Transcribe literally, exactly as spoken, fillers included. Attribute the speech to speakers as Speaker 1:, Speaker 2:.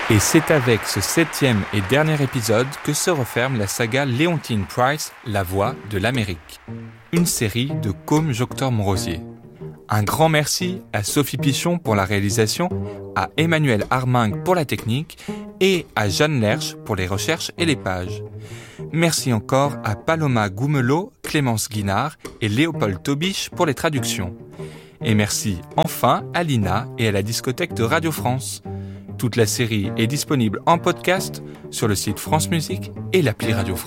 Speaker 1: Et c'est avec ce septième et dernier épisode que se referme la saga Leontyne Price, La Voix de l'Amérique, une série de Côme Joctor-Morosier. Un grand merci à Sophie Pichon pour la réalisation, à Emmanuel Armingue pour la technique et à Jeanne Lerche pour les recherches et les pages. Merci encore à Paloma Goumelot, Clémence Guinard et Léopold Tobiche pour les traductions. Et merci enfin à Lina et à la discothèque de Radio France. Toute la série est disponible en podcast sur le site France Musique et l'appli Radio France.